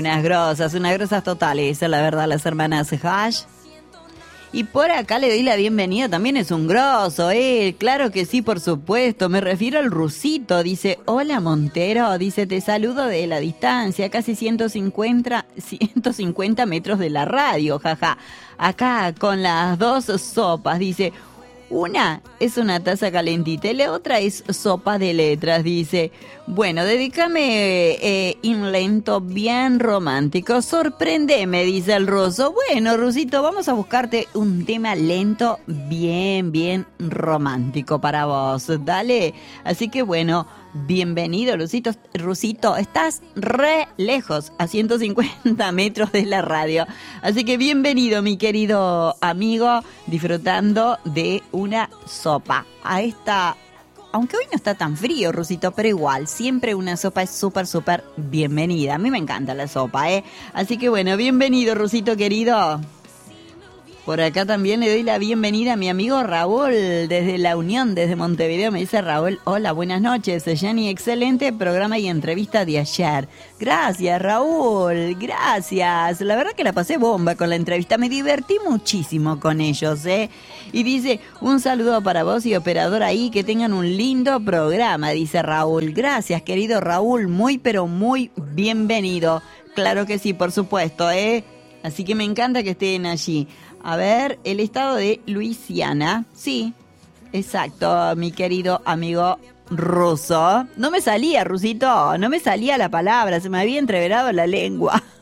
unas grosas totales, la verdad, las hermanas Hash. Y por acá le doy la bienvenida, también es un grosso, claro que sí, por supuesto, me refiero al Rusito, dice, hola Montero, dice, te saludo de la distancia, casi 150 metros de la radio, jaja, acá con las dos sopas, dice, una es una taza calentita y la otra es sopa de letras, dice. Bueno, dedícame un lento bien romántico. Sorprendeme, dice el ruso. Bueno, Rusito, vamos a buscarte un tema lento bien romántico para vos. Dale. Así que bueno, bienvenido, Rusito. Estás re lejos, a 150 metros de la radio. Así que bienvenido, mi querido amigo, disfrutando de una sopa. Aunque hoy no está tan frío, Rusito, pero igual, siempre una sopa es súper bienvenida. A mí me encanta la sopa, Así que bueno, bienvenido, Rusito querido. Por acá también le doy la bienvenida a mi amigo Raúl, desde La Unión, desde Montevideo. Me dice Raúl, hola, buenas noches, Jenny, excelente programa y entrevista de ayer. Gracias, Raúl, gracias. La verdad que la pasé bomba con la entrevista, me divertí muchísimo con ellos, Y dice, un saludo para vos y operador ahí, que tengan un lindo programa, dice Raúl. Gracias, querido Raúl, muy pero muy bienvenido. Claro que sí, por supuesto, Así que me encanta que estén allí. A ver, el estado de Luisiana. Sí, exacto, mi querido amigo ruso. No me salía, Rusito, no me salía la palabra, se me había entreverado la lengua.